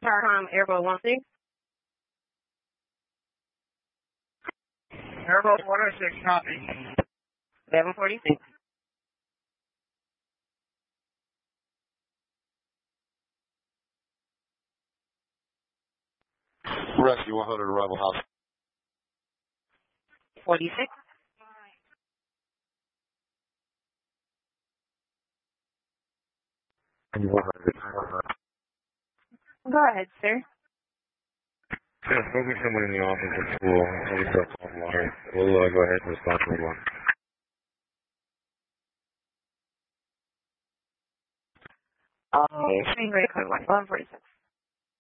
Starcom Airboat 16. Airboat 106, copy. 1146. Rescue 100, arrival house. 46. Go ahead, sir. Yeah, spoke with someone in the office at school. I'll just drop off water. We'll go ahead and respond to one. Okay, Green Code 146.